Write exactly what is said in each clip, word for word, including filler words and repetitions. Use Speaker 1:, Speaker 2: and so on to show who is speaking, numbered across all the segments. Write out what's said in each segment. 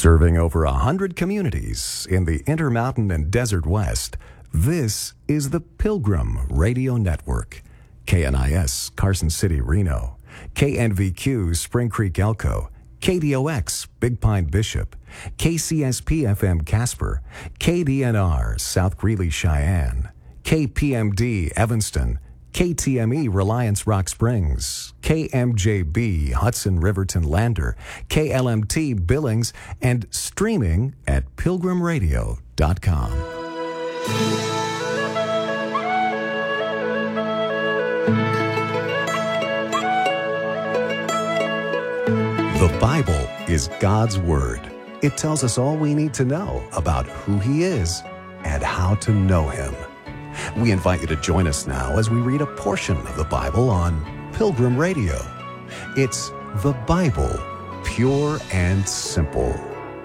Speaker 1: Serving over a hundred communities in the Intermountain and Desert West, this is the Pilgrim Radio Network. K N I S, Carson City, Reno. K N V Q, Spring Creek, Elko. K D O X, Big Pine, Bishop. K C S P F M, Casper. K D N R, South Greeley, Cheyenne. K P M D, Evanston. K T M E, Reliance Rock Springs. K M J B, Hudson Riverton Lander. K L M T, Billings, and streaming at pilgrim radio dot com. The Bible is God's Word. It tells us all we need to know about who He is and how to know Him. We invite you to join us now as we read a portion of the Bible on Pilgrim Radio. It's the Bible, pure and simple.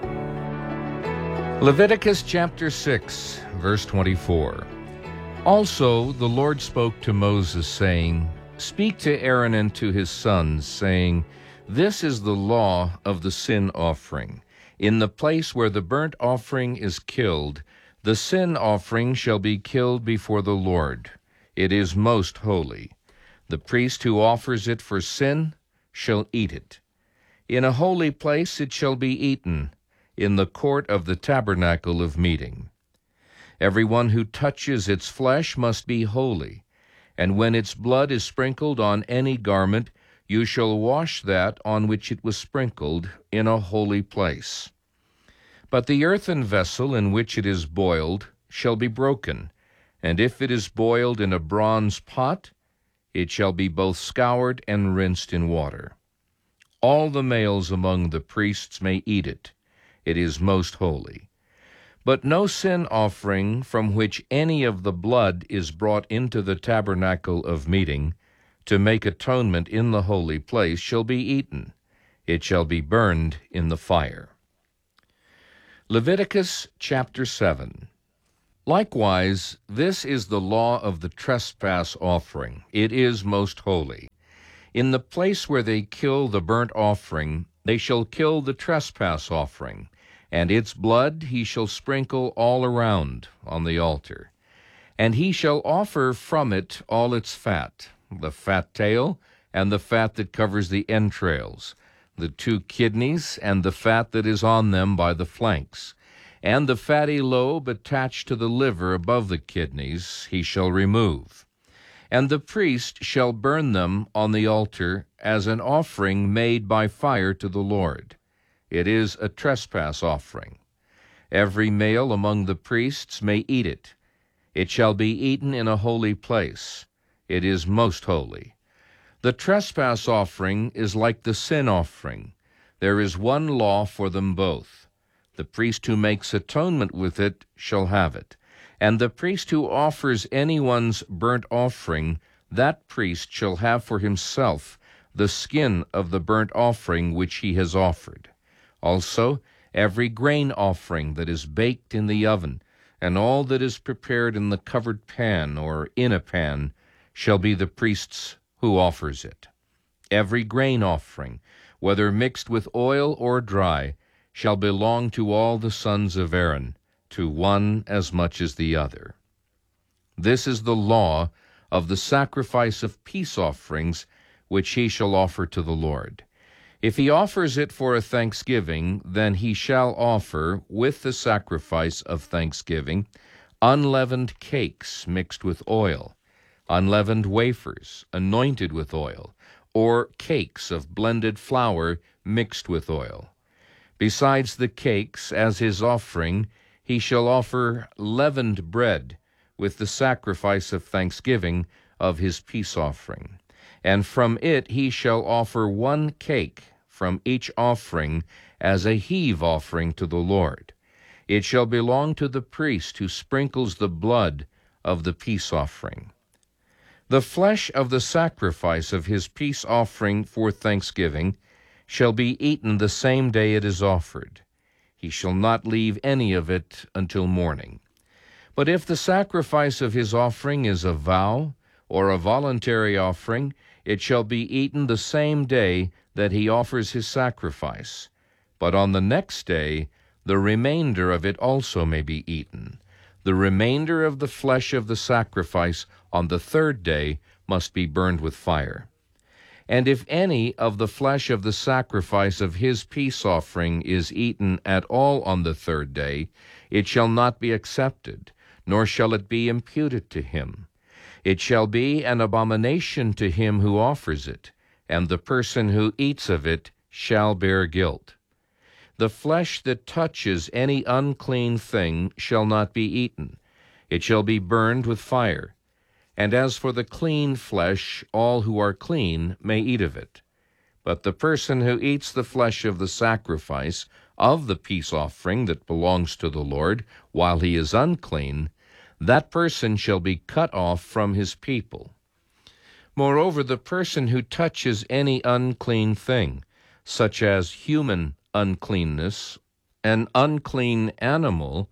Speaker 2: Leviticus chapter six, verse twenty-four. Also the Lord spoke to Moses, saying, Speak to Aaron and to his sons, saying, This is the law of the sin offering. In the place where the burnt offering is killed, the sin offering shall be killed before the Lord. It is most holy. The priest who offers it for sin shall eat it. In a holy place it shall be eaten, in the court of the tabernacle of meeting. Everyone who touches its flesh must be holy, and when its blood is sprinkled on any garment, you shall wash that on which it was sprinkled in a holy place. But the earthen vessel in which it is boiled shall be broken, and if it is boiled in a bronze pot, it shall be both scoured and rinsed in water. All the males among the priests may eat it. It is most holy. But no sin offering from which any of the blood is brought into the tabernacle of meeting to make atonement in the holy place shall be eaten. It shall be burned in the fire. Leviticus chapter seven. Likewise, this is the law of the trespass offering. It is most holy. In the place where they kill the burnt offering, they shall kill the trespass offering, and its blood he shall sprinkle all around on the altar. And he shall offer from it all its fat, the fat tail, and the fat that covers the entrails, the two kidneys, and the fat that is on them by the flanks, and the fatty lobe attached to the liver above the kidneys he shall remove. And the priest shall burn them on the altar as an offering made by fire to the Lord. It is a trespass offering. Every male among the priests may eat it. It shall be eaten in a holy place. It is most holy. The trespass offering is like the sin offering. There is one law for them both. The priest who makes atonement with it shall have it. And the priest who offers anyone's burnt offering, that priest shall have for himself the skin of the burnt offering which he has offered. Also, every grain offering that is baked in the oven, and all that is prepared in the covered pan or in a pan, shall be the priest's who offers it. Every grain offering, whether mixed with oil or dry, shall belong to all the sons of Aaron, to one as much as the other. This is the law of the sacrifice of peace offerings, which he shall offer to the Lord. If he offers it for a thanksgiving, then he shall offer, with the sacrifice of thanksgiving, unleavened cakes mixed with oil, unleavened wafers anointed with oil, or cakes of blended flour mixed with oil. Besides the cakes, as his offering, he shall offer leavened bread with the sacrifice of thanksgiving of his peace offering. And from it he shall offer one cake from each offering as a heave offering to the Lord. It shall belong to the priest who sprinkles the blood of the peace offering. The flesh of the sacrifice of his peace offering for thanksgiving shall be eaten the same day it is offered. He shall not leave any of it until morning. But if the sacrifice of his offering is a vow or a voluntary offering, it shall be eaten the same day that he offers his sacrifice. But on the next day the remainder of it also may be eaten. The remainder of the flesh of the sacrifice on the third day must be burned with fire. And if any of the flesh of the sacrifice of his peace offering is eaten at all on the third day, it shall not be accepted, nor shall it be imputed to him. It shall be an abomination to him who offers it, and the person who eats of it shall bear guilt. The flesh that touches any unclean thing shall not be eaten. It shall be burned with fire. And as for the clean flesh, all who are clean may eat of it. But the person who eats the flesh of the sacrifice of the peace offering that belongs to the Lord, while he is unclean, that person shall be cut off from his people. Moreover, the person who touches any unclean thing, such as human uncleanness, an unclean animal,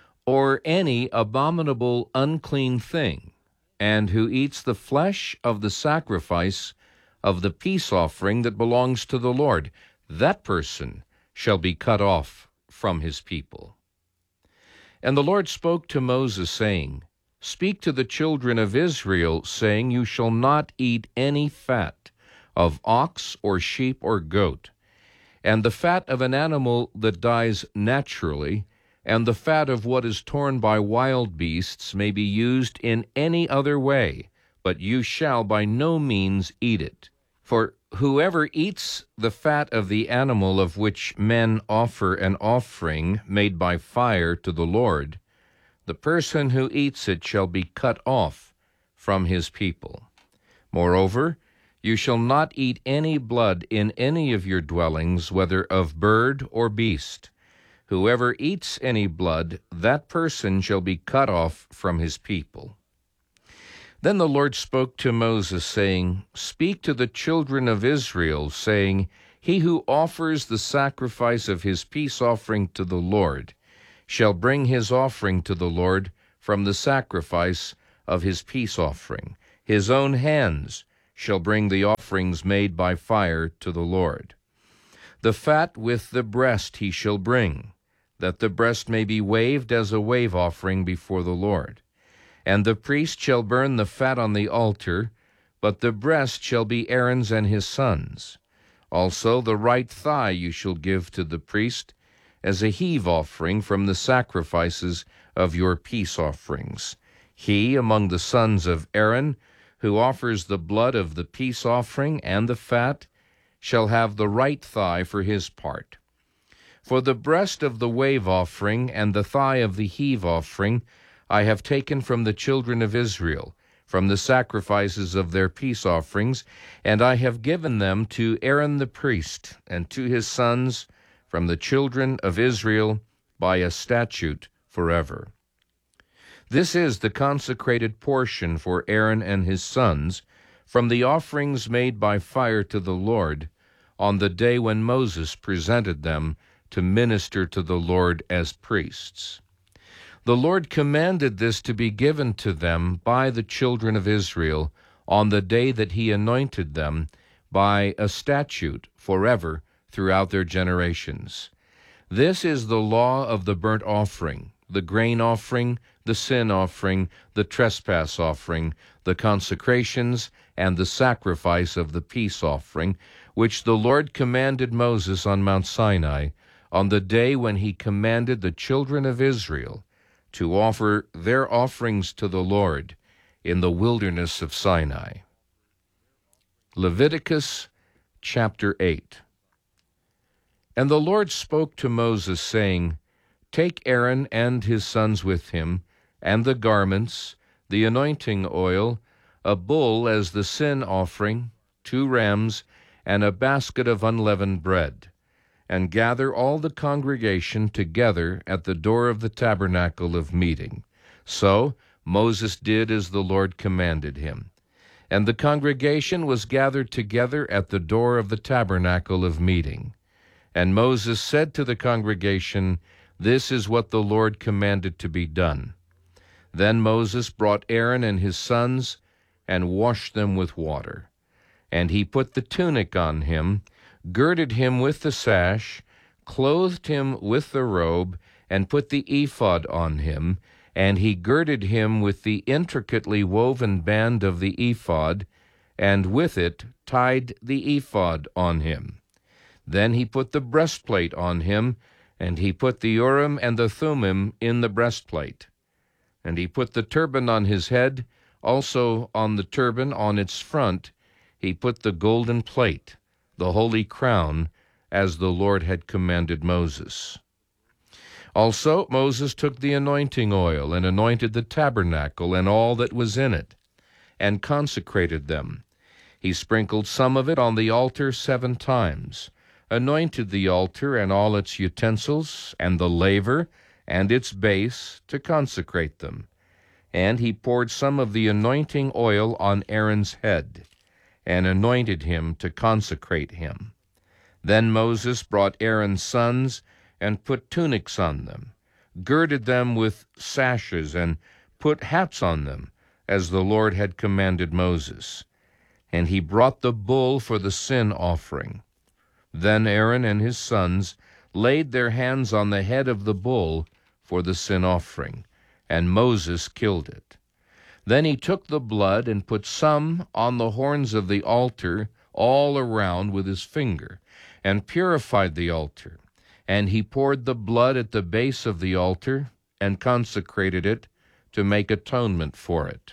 Speaker 2: or any abominable unclean thing, and who eats the flesh of the sacrifice of the peace offering that belongs to the Lord, that person shall be cut off from his people. And the Lord spoke to Moses, saying, Speak to the children of Israel, saying, You shall not eat any fat of ox or sheep or goat, and the fat of an animal that dies naturally, and the fat of what is torn by wild beasts may be used in any other way, but you shall by no means eat it. For whoever eats the fat of the animal of which men offer an offering made by fire to the Lord, the person who eats it shall be cut off from his people. Moreover, you shall not eat any blood in any of your dwellings, whether of bird or beast. Whoever eats any blood, that person shall be cut off from his people. Then the Lord spoke to Moses, saying, Speak to the children of Israel, saying, He who offers the sacrifice of his peace offering to the Lord shall bring his offering to the Lord from the sacrifice of his peace offering. His own hands shall bring the offerings made by fire to the Lord. The fat with the breast he shall bring, that the breast may be waved as a wave offering before the Lord. And the priest shall burn the fat on the altar, but the breast shall be Aaron's and his sons'. Also the right thigh you shall give to the priest as a heave offering from the sacrifices of your peace offerings. He, among the sons of Aaron, who offers the blood of the peace offering and the fat, shall have the right thigh for his part. For the breast of the wave offering and the thigh of the heave offering I have taken from the children of Israel, from the sacrifices of their peace offerings, and I have given them to Aaron the priest, and to his sons from the children of Israel by a statute forever. This is the consecrated portion for Aaron and his sons from the offerings made by fire to the Lord on the day when Moses presented them to minister to the Lord as priests. The Lord commanded this to be given to them by the children of Israel on the day that he anointed them by a statute forever throughout their generations. This is the law of the burnt offering, the grain offering, the sin offering, the trespass offering, the consecrations, and the sacrifice of the peace offering, which the Lord commanded Moses on Mount Sinai, on the day when he commanded the children of Israel to offer their offerings to the Lord in the wilderness of Sinai. Leviticus chapter eight. And the Lord spoke to Moses, saying, Take Aaron and his sons with him, and the garments, the anointing oil, a bull as the sin offering, two rams, and a basket of unleavened bread, and gather all the congregation together at the door of the tabernacle of meeting. So Moses did as the Lord commanded him. And the congregation was gathered together at the door of the tabernacle of meeting. And Moses said to the congregation, This is what the Lord commanded to be done. Then Moses brought Aaron and his sons and washed them with water. And he put the tunic on him, girded him with the sash, clothed him with the robe, and put the ephod on him, and he girded him with the intricately woven band of the ephod, and with it tied the ephod on him. Then he put the breastplate on him, and he put the Urim and the Thummim in the breastplate. And he put the turban on his head, also on the turban on its front he put the golden plate, the holy crown, as the Lord had commanded Moses. Also Moses took the anointing oil, and anointed the tabernacle and all that was in it, and consecrated them. He sprinkled some of it on the altar seven times, anointed the altar and all its utensils, and the laver, and its base, to consecrate them. And he poured some of the anointing oil on Aaron's head, and anointed him to consecrate him. Then Moses brought Aaron's sons, and put tunics on them, girded them with sashes, and put hats on them, as the Lord had commanded Moses. And he brought the bull for the sin offering. Then Aaron and his sons laid their hands on the head of the bull for the sin offering, and Moses killed it. Then he took the blood and put some on the horns of the altar all around with his finger, and purified the altar. And he poured the blood at the base of the altar, and consecrated it to make atonement for it.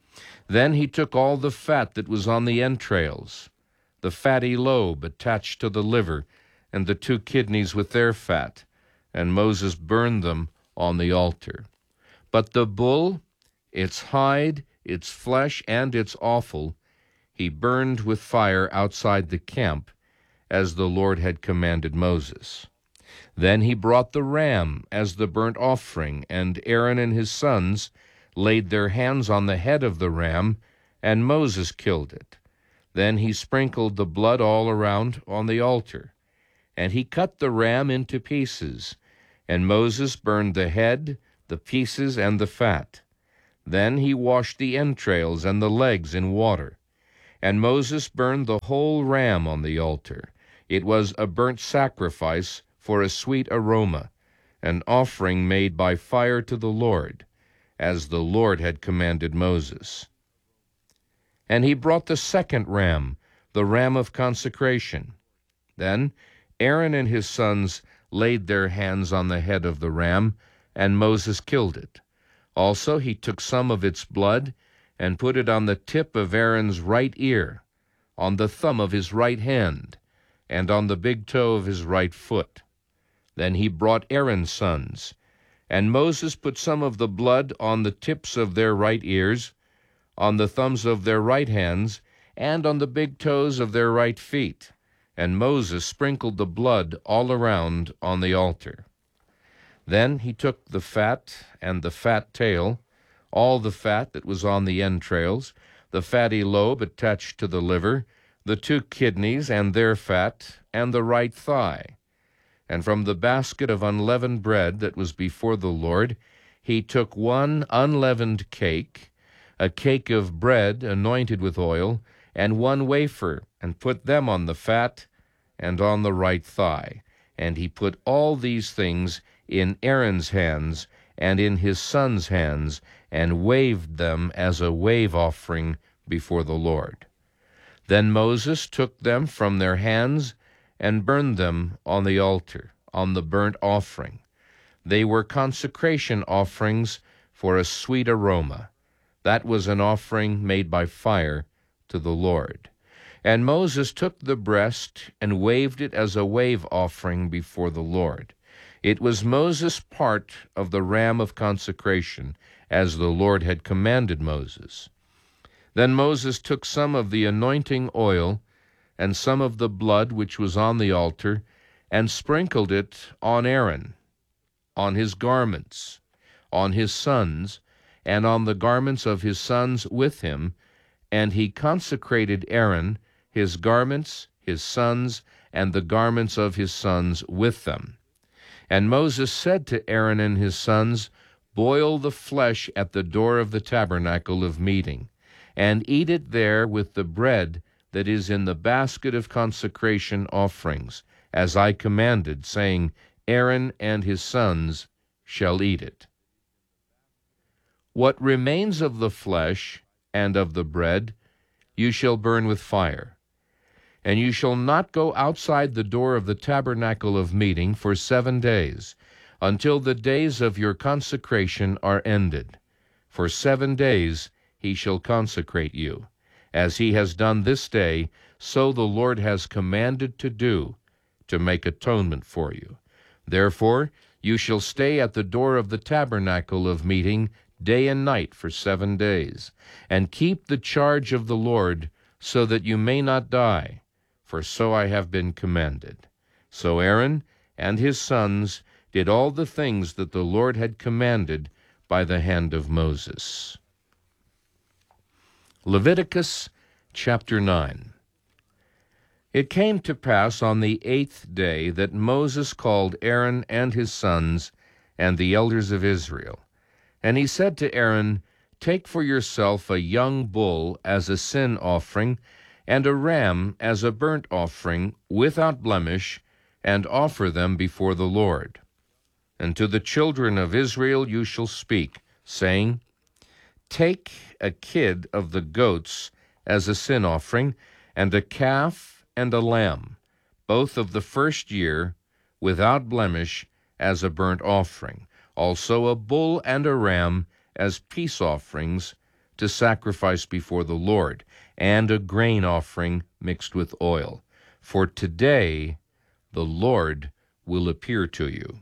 Speaker 2: Then he took all the fat that was on the entrails, the fatty lobe attached to the liver, and the two kidneys with their fat, and Moses burned them on the altar. But the bull, its hide, its flesh, and its offal, he burned with fire outside the camp, as the Lord had commanded Moses. Then he brought the ram as the burnt offering, and Aaron and his sons laid their hands on the head of the ram, and Moses killed it. Then he sprinkled the blood all around on the altar. And he cut the ram into pieces, and Moses burned the head, the pieces, and the fat. Then he washed the entrails and the legs in water. And Moses burned the whole ram on the altar. It was a burnt sacrifice for a sweet aroma, an offering made by fire to the Lord, as the Lord had commanded Moses. And he brought the second ram, the ram of consecration. Then Aaron and his sons laid their hands on the head of the ram, and Moses killed it. Also he took some of its blood, and put it on the tip of Aaron's right ear, on the thumb of his right hand, and on the big toe of his right foot. Then he brought Aaron's sons, and Moses put some of the blood on the tips of their right ears, on the thumbs of their right hands, and on the big toes of their right feet. And Moses sprinkled the blood all around on the altar. Then he took the fat and the fat tail, all the fat that was on the entrails, the fatty lobe attached to the liver, the two kidneys and their fat, and the right thigh. And from the basket of unleavened bread that was before the Lord, he took one unleavened cake, a cake of bread anointed with oil, and one wafer, and put them on the fat and on the right thigh. And he put all these things in Aaron's hands and in his sons' hands, and waved them as a wave offering before the Lord. Then Moses took them from their hands and burned them on the altar, on the burnt offering. They were consecration offerings for a sweet aroma. That was an offering made by fire to the Lord. And Moses took the breast and waved it as a wave offering before the Lord. It was Moses' part of the ram of consecration, as the Lord had commanded Moses. Then Moses took some of the anointing oil and some of the blood which was on the altar, and sprinkled it on Aaron, on his garments, on his sons, and on the garments of his sons with him, and he consecrated Aaron, his garments, his sons, and the garments of his sons with them. And Moses said to Aaron and his sons, "Boil the flesh at the door of the tabernacle of meeting, and eat it there with the bread that is in the basket of consecration offerings, as I commanded, saying, Aaron and his sons shall eat it. What remains of the flesh and of the bread you shall burn with fire. And you shall not go outside the door of the tabernacle of meeting for seven days, until the days of your consecration are ended. For seven days he shall consecrate you. As he has done this day, so the Lord has commanded to do, to make atonement for you. Therefore you shall stay at the door of the tabernacle of meeting day and night for seven days, and keep the charge of the Lord, so that you may not die, for so I have been commanded. So Aaron and his sons did all the things that the Lord had commanded by the hand of Moses. Leviticus chapter nine. It came to pass on the eighth day that Moses called Aaron and his sons and the elders of Israel. And he said to Aaron, Take for yourself a young bull as a sin offering, and a ram as a burnt offering, without blemish, and offer them before the Lord. And to the children of Israel you shall speak, saying, Take a kid of the goats as a sin offering, and a calf and a lamb, both of the first year, without blemish, as a burnt offering. Also a bull and a ram as peace offerings to sacrifice before the Lord, and a grain offering mixed with oil. For today the Lord will appear to you.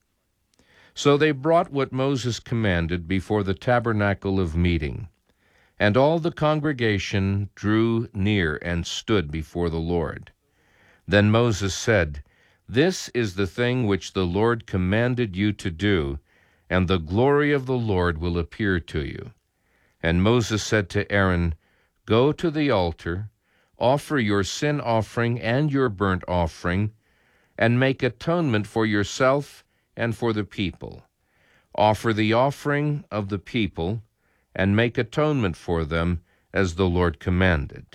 Speaker 2: So they brought what Moses commanded before the tabernacle of meeting, and all the congregation drew near and stood before the Lord. Then Moses said, This is the thing which the Lord commanded you to do, and the glory of the Lord will appear to you. And Moses said to Aaron, Go to the altar, offer your sin offering and your burnt offering, and make atonement for yourself and for the people. Offer the offering of the people, and make atonement for them, as the Lord commanded.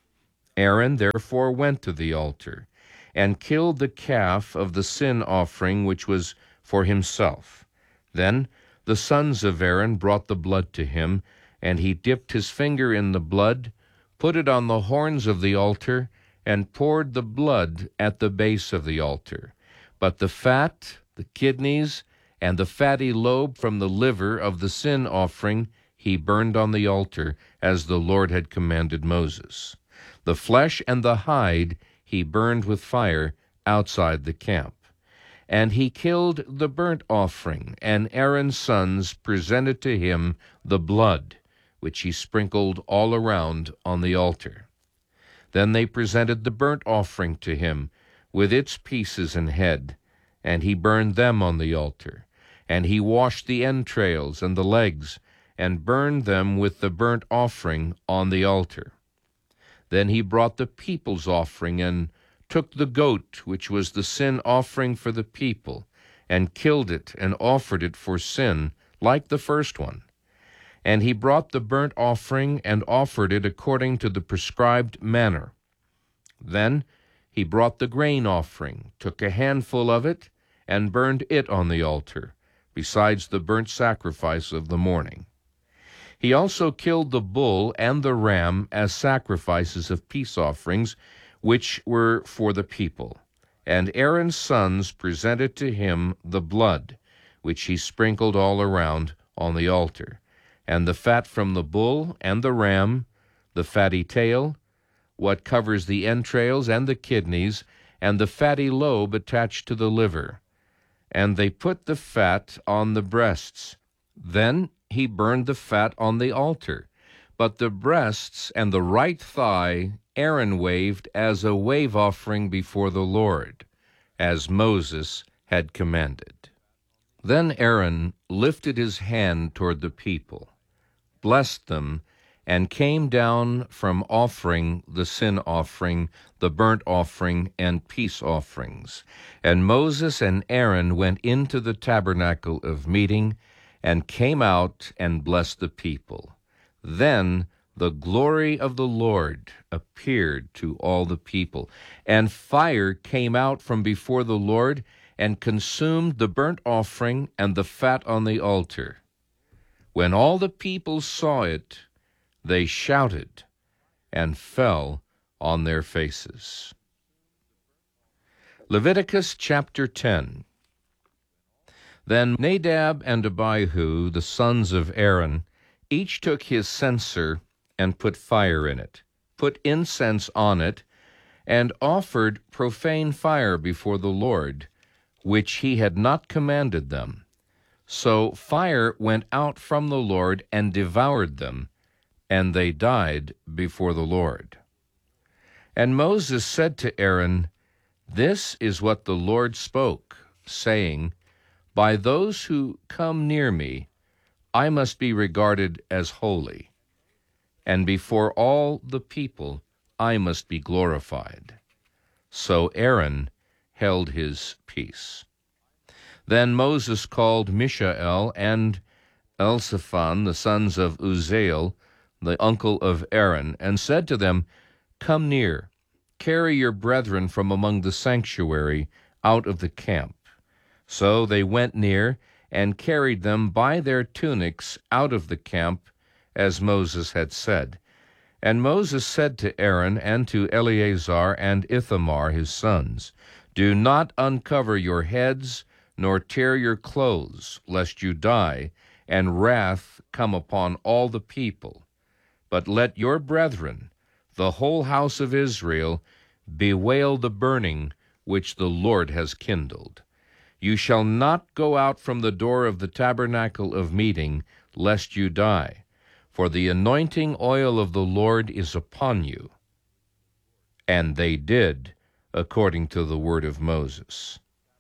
Speaker 2: Aaron therefore went to the altar, and killed the calf of the sin offering which was for himself. Then the sons of Aaron brought the blood to him, and he dipped his finger in the blood, put it on the horns of the altar, and poured the blood at the base of the altar. But the fat, the kidneys, and the fatty lobe from the liver of the sin offering he burned on the altar, as the Lord had commanded Moses. The flesh and the hide he burned with fire outside the camp. And he killed the burnt offering, and Aaron's sons presented to him the blood, which he sprinkled all around on the altar. Then they presented the burnt offering to him, with its pieces and head, and he burned them on the altar. And he washed the entrails and the legs, and burned them with the burnt offering on the altar. Then he brought the people's offering, and took the goat, which was the sin offering for the people, and killed it, and offered it for sin, like the first one. And he brought the burnt offering, and offered it according to the prescribed manner. Then he brought the grain offering, took a handful of it, and burned it on the altar, besides the burnt sacrifice of the morning. He also killed the bull and the ram as sacrifices of peace offerings, which were for the people. And Aaron's sons presented to him the blood, which he sprinkled all around on the altar, and the fat from the bull and the ram, the fatty tail, what covers the entrails and the kidneys, and the fatty lobe attached to the liver. And they put the fat on the breasts. Then he burned the fat on the altar, but the breasts and the right thigh Aaron waved as a wave offering before the Lord, as Moses had commanded. Then Aaron lifted his hand toward the people, blessed them, and came down from offering the sin offering, the burnt offering, and peace offerings. And Moses and Aaron went into the tabernacle of meeting, and came out and blessed the people. Then the glory of the Lord appeared to all the people, and fire came out from before the Lord and consumed the burnt offering and the fat on the altar. When all the people saw it, they shouted and fell on their faces. Leviticus chapter ten. Then Nadab and Abihu, the sons of Aaron, each took his censer and put fire in it, put incense on it, and offered profane fire before the Lord, which he had not commanded them. So fire went out from the Lord and devoured them, and they died before the Lord. And Moses said to Aaron, "This is what the Lord spoke, saying, By those who come near me, I must be regarded as holy, and before all the people I must be glorified." So Aaron held his peace. Then Moses called Mishael and Elzaphan, the sons of Uzziel, the uncle of Aaron, and said to them, "Come near, carry your brethren from among the sanctuary out of the camp." So they went near and carried them by their tunics out of the camp, as Moses had said. And Moses said to Aaron and to Eleazar and Ithamar his sons, "Do not uncover your heads, nor tear your clothes, lest you die, and wrath come upon all the people. But let your brethren, the whole house of Israel, bewail the burning which the Lord has kindled. You shall not go out from the door of the tabernacle of meeting, lest you die, for the anointing oil of the Lord is upon you." And they did according to the word of Moses.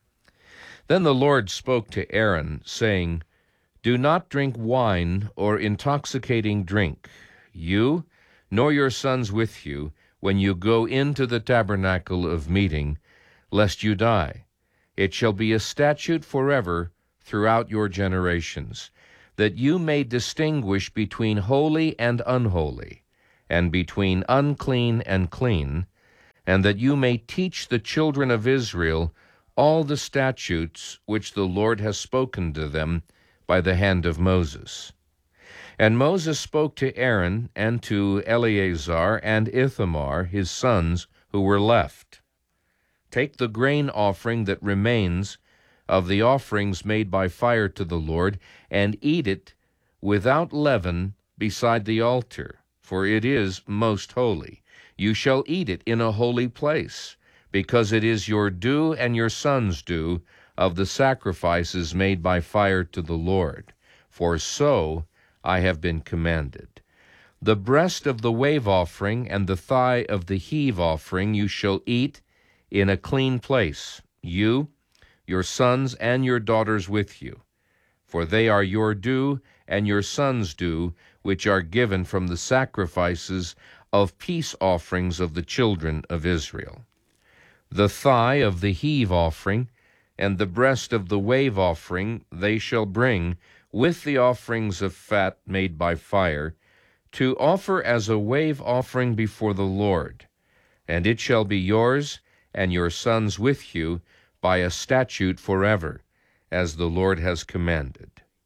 Speaker 2: Then the Lord spoke to Aaron, saying, "Do not drink wine or intoxicating drink, you, nor your sons with you, when you go into the tabernacle of meeting, lest you die. It shall be a statute forever throughout your generations, that you may distinguish between holy and unholy, and between unclean and clean, and that you may teach the children of Israel all the statutes which the Lord has spoken to them by the hand of Moses." And Moses spoke to Aaron and to Eleazar and Ithamar his sons who were left, "Take the grain offering that remains of the offerings made by fire to the Lord, and eat it without leaven beside the altar, for it is most holy. You shall eat it in a holy place, because it is your due and your sons' due of the sacrifices made by fire to the Lord, for so I have been commanded. The breast of the wave offering and the thigh of the heave offering you shall eat in a clean place, you, your sons, and your daughters with you, for they are your due and your sons' due, which are given from the sacrifices of peace offerings of the children of Israel. The thigh of the heave offering and the breast of the wave offering they shall bring with the offerings of fat made by fire, to offer as a wave offering before the Lord. And it shall be yours and your sons with you by a statute forever, as the Lord has commanded.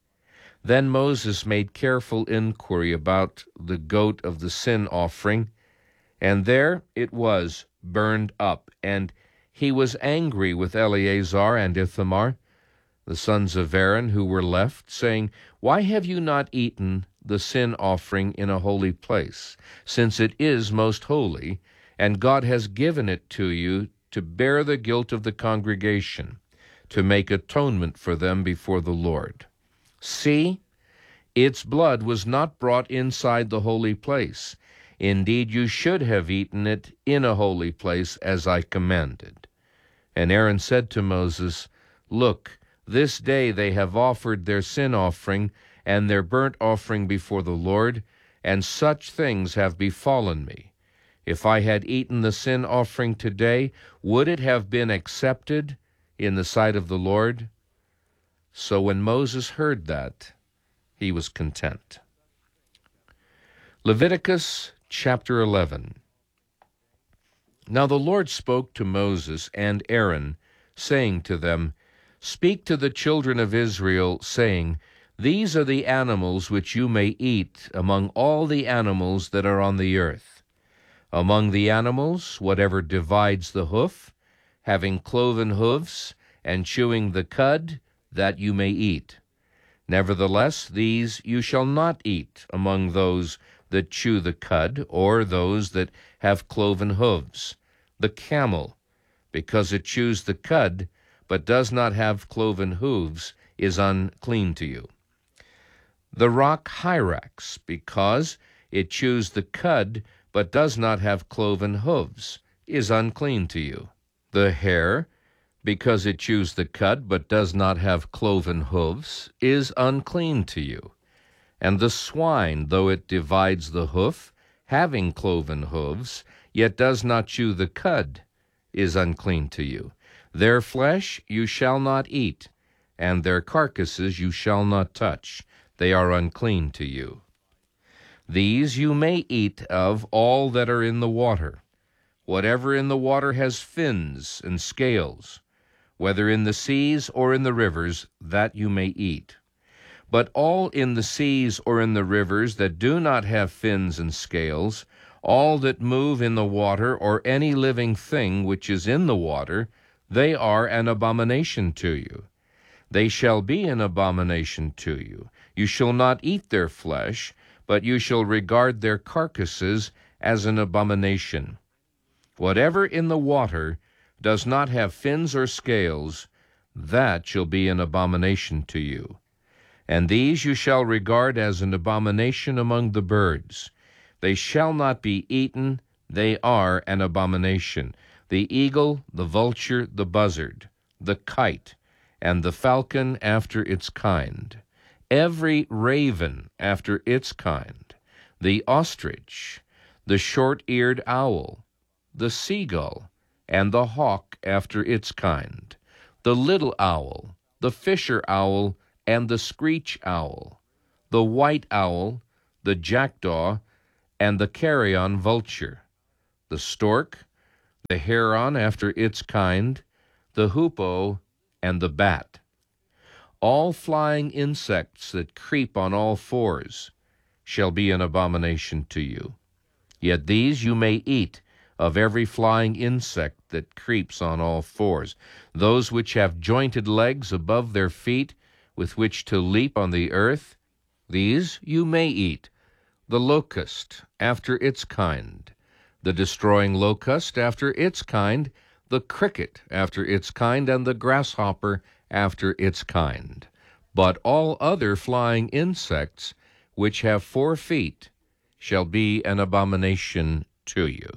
Speaker 2: Then Moses made careful inquiry about the goat of the sin offering, and there it was burned up, and he was angry with Eleazar and Ithamar, the sons of Aaron who were left, saying, "Why have you not eaten the sin offering in a holy place, since it is most holy, and God has given it to you to bear the guilt of the congregation, to make atonement for them before the Lord? See, its blood was not brought inside the holy place. Indeed, you should have eaten it in a holy place, as I commanded." And Aaron said to Moses, "Look, this day they have offered their sin offering and their burnt offering before the Lord, and such things have befallen me. If I had eaten the sin offering today, would it have been accepted in the sight of the Lord?" So when Moses heard that, he was content. Leviticus chapter eleven. Now the Lord spoke to Moses and Aaron, saying to them, Speak to the children of Israel, saying, These are the animals which you may eat among all the animals that are on the earth. Among the animals, whatever divides the hoof, having cloven hoofs, and chewing the cud, that you may eat. Nevertheless, these you shall not eat among those that chew the cud, or those that have cloven hoofs. The camel, because it chews the cud, but does not have cloven hooves, is unclean to you. The rock hyrax, because it chews the cud, but does not have cloven hooves, is unclean to you. The hare, because it chews the cud, but does not have cloven hooves, is unclean to you. And the swine, though it divides the hoof, having cloven hooves, yet does not chew the cud, is unclean to you. Their flesh you shall not eat, and their carcasses you shall not touch. They are unclean to you. These you may eat of all that are in the water. Whatever in the water has fins and scales, whether in the seas or in the rivers, that you may eat. But all in the seas or in the rivers that do not have fins and scales, all that move in the water, or any living thing which is in the water, they are an abomination to you. They shall be an abomination to you. You shall not eat their flesh, but you shall regard their carcasses as an abomination. Whatever in the water does not have fins or scales, that shall be an abomination to you. And these you shall regard as an abomination among the birds. They shall not be eaten, they are an abomination. The eagle, the vulture, the buzzard, the kite, and the falcon after its kind, every raven after its kind, the ostrich, the short-eared owl, the seagull, and the hawk after its kind, the little owl, the fisher owl, and the screech owl, the white owl, the jackdaw, and the carrion vulture, the stork, the heron after its kind, the hoopoe, and the bat. All flying insects that creep on all fours shall be an abomination to you. Yet these you may eat of every flying insect that creeps on all fours, those which have jointed legs above their feet, with which to leap on the earth, these you may eat. The locust after its kind, the destroying locust after its kind, the cricket after its kind, and the grasshopper after its kind. But all other flying insects which have four feet shall be an abomination to you.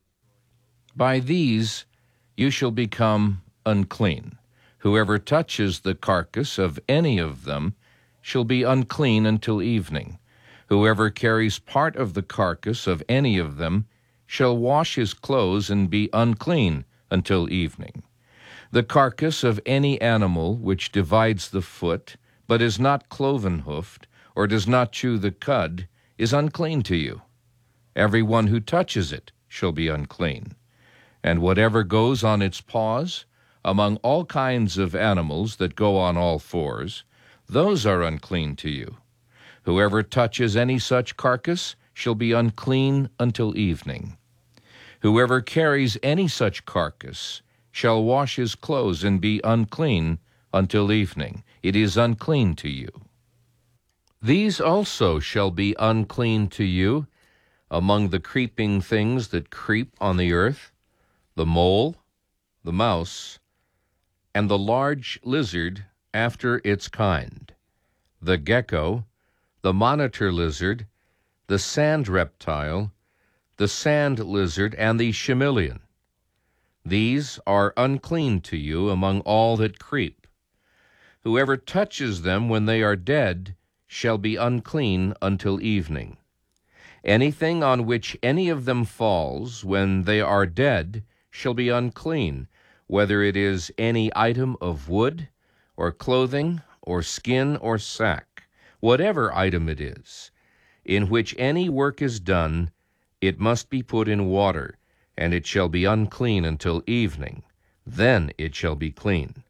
Speaker 2: By these you shall become unclean. Whoever touches the carcass of any of them shall be unclean until evening. Whoever carries part of the carcass of any of them shall wash his clothes and be unclean until evening. The carcass of any animal which divides the foot, but is not cloven-hoofed, or does not chew the cud, is unclean to you. Every one who touches it shall be unclean. And whatever goes on its paws, among all kinds of animals that go on all fours, those are unclean to you. Whoever touches any such carcass shall be unclean until evening. Whoever carries any such carcass shall wash his clothes and be unclean until evening. It is unclean to you. These also shall be unclean to you among the creeping things that creep on the earth, the mole, the mouse, and the large lizard after its kind, the gecko, the monitor lizard, the sand reptile, the sand lizard, and the chameleon. These are unclean to you among all that creep. Whoever touches them when they are dead shall be unclean until evening. Anything on which any of them falls when they are dead shall be unclean, whether it is any item of wood, or clothing, or skin, or sack, whatever item it is. in which any work is done, it must be put in water, and it shall be unclean until evening. Then it shall be clean.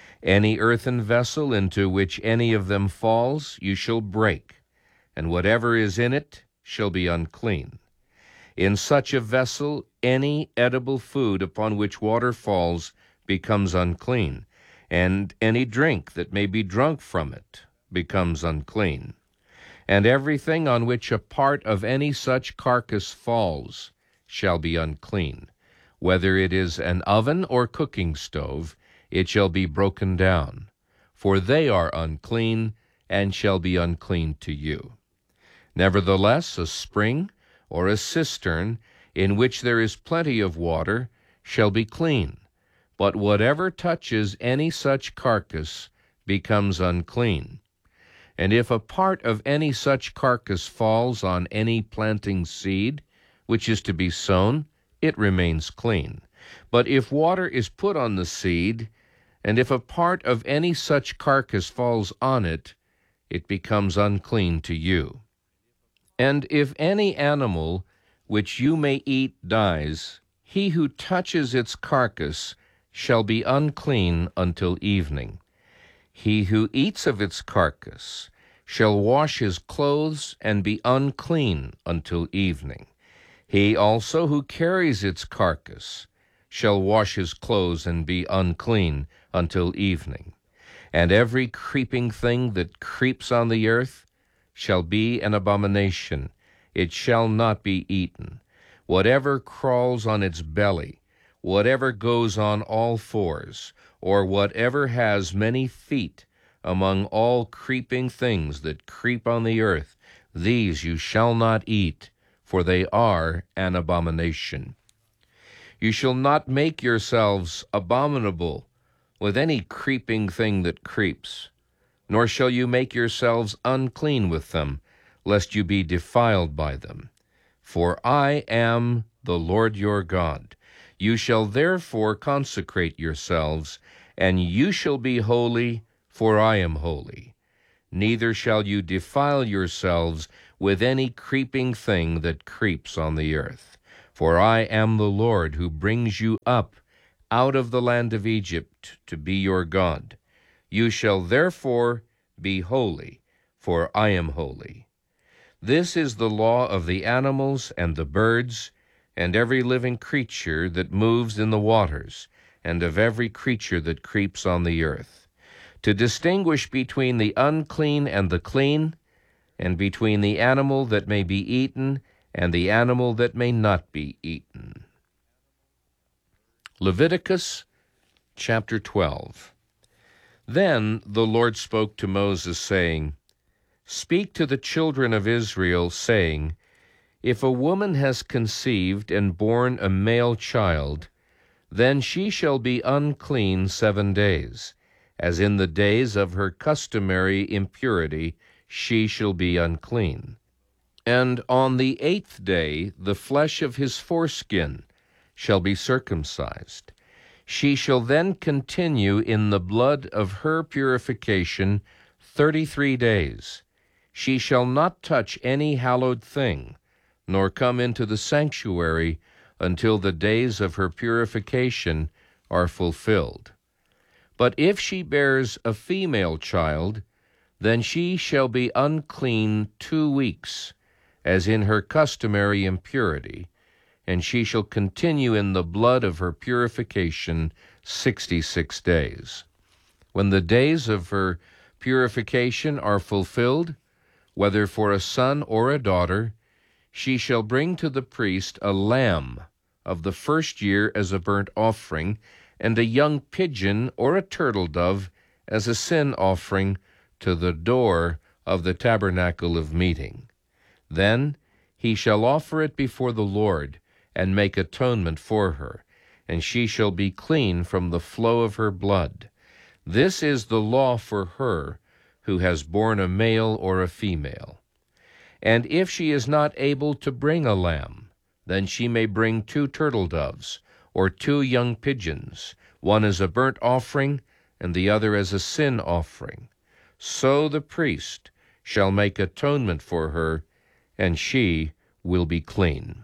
Speaker 2: Any earthen vessel into which any of them falls you shall break, and whatever is in it shall be unclean. In such a vessel any edible food upon which water falls becomes unclean, and any drink that may be drunk from it becomes unclean. And everything on which a part of any such carcass falls shall be unclean. Whether it is an oven or cooking stove, it shall be broken down. For they are unclean, and shall be unclean to you. Nevertheless, a spring or a cistern in which there is plenty of water shall be clean. But whatever touches any such carcass becomes unclean. And if a part of any such carcass falls on any planting seed, which is to be sown, it remains clean. But if water is put on the seed, and if a part of any such carcass falls on it, it becomes unclean to you. And if any animal which you may eat dies, he who touches its carcass shall be unclean until evening. He who eats of its carcass shall wash his clothes and be unclean until evening. He also who carries its carcass shall wash his clothes and be unclean until evening. And every creeping thing that creeps on the earth shall be an abomination. It shall not be eaten. Whatever crawls on its belly, whatever goes on all fours, or whatever has many feet among all creeping things that creep on the earth, these you shall not eat, for they are an abomination. You shall not make yourselves abominable with any creeping thing that creeps, nor shall you make yourselves unclean with them, lest you be defiled by them. For I am the Lord your God. You shall therefore consecrate yourselves, and you shall be holy, for I am holy. Neither shall you defile yourselves with any creeping thing that creeps on the earth. For I am the Lord who brings you up out of the land of Egypt to be your God. You shall therefore be holy, for I am holy. This is the law of the animals and the birds, and every living creature that moves in the waters, and of every creature that creeps on the earth, to distinguish between the unclean and the clean, and between the animal that may be eaten and the animal that may not be eaten. Leviticus chapter twelve. Then the Lord spoke to Moses, saying, Speak to the children of Israel, saying, If a woman has conceived and borne a male child, then she shall be unclean seven days. As in the days of her customary impurity, she shall be unclean. And on the eighth day the flesh of his foreskin shall be circumcised. She shall then continue in the blood of her purification thirty-three days. She shall not touch any hallowed thing, nor come into the sanctuary until the days of her purification are fulfilled. But if she bears a female child, then she shall be unclean two weeks, as in her customary impurity, and she shall continue in the blood of her purification sixty-six days. When the days of her purification are fulfilled, whether for a son or a daughter, she shall bring to the priest a lamb of the first year as a burnt offering, and a young pigeon or a turtle dove as a sin offering to the door of the tabernacle of meeting. Then he shall offer it before the Lord, and make atonement for her, and she shall be clean from the flow of her blood. This is the law for her who has borne a male or a female. And if she is not able to bring a lamb, then she may bring two turtle doves, or two young pigeons, one as a burnt offering, and the other as a sin offering. So the priest shall make atonement for her, and she will be clean.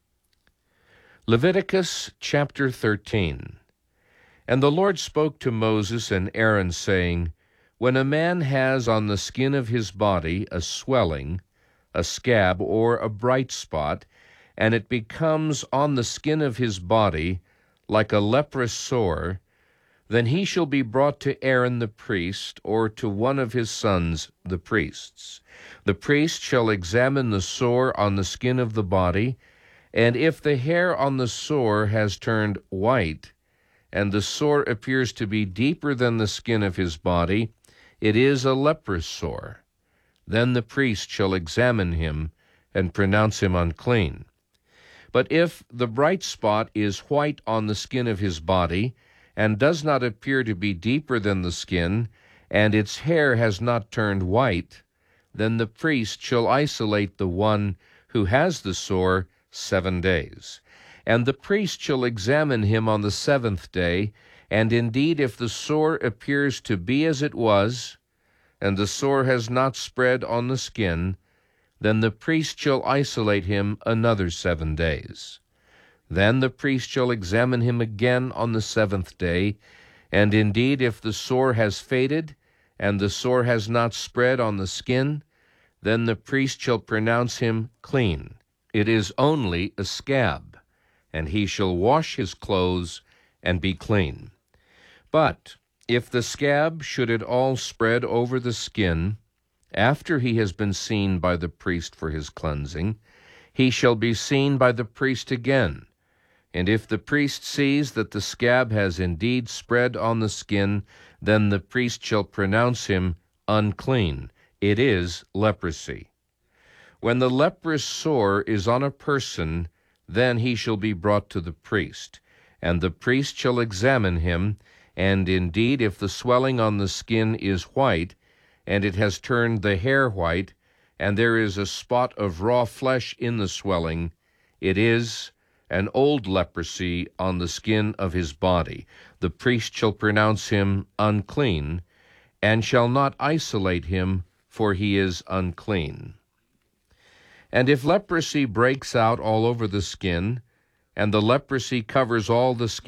Speaker 2: Leviticus chapter thirteen. And the Lord spoke to Moses and Aaron, saying, When a man has on the skin of his body a swelling, a scab, or a bright spot, and it becomes on the skin of his body like a leprous sore, then he shall be brought to Aaron the priest, or to one of his sons the priests. The priest shall examine the sore on the skin of the body, and if the hair on the sore has turned white, and the sore appears to be deeper than the skin of his body, it is a leprous sore. Then the priest shall examine him and pronounce him unclean. But if the bright spot is white on the skin of his body, and does not appear to be deeper than the skin, and its hair has not turned white, then the priest shall isolate the one who has the sore seven days. And the priest shall examine him on the seventh day, and indeed if the sore appears to be as it was, and the sore has not spread on the skin, then the priest shall isolate him another seven days. Then the priest shall examine him again on the seventh day, and indeed if the sore has faded, and the sore has not spread on the skin, then the priest shall pronounce him clean. It is only a scab, and he shall wash his clothes and be clean. But if the scab should at all spread over the skin, after he has been seen by the priest for his cleansing, he shall be seen by the priest again. And if the priest sees that the scab has indeed spread on the skin, then the priest shall pronounce him unclean. It is leprosy. When the leprous sore is on a person, then he shall be brought to the priest, and the priest shall examine him, and indeed if the swelling on the skin is white, and it has turned the hair white, and there is a spot of raw flesh in the swelling, it is an old leprosy on the skin of his body. The priest shall pronounce him unclean, and shall not isolate him, for he is unclean. And if leprosy breaks out all over the skin, and the leprosy covers all the skin,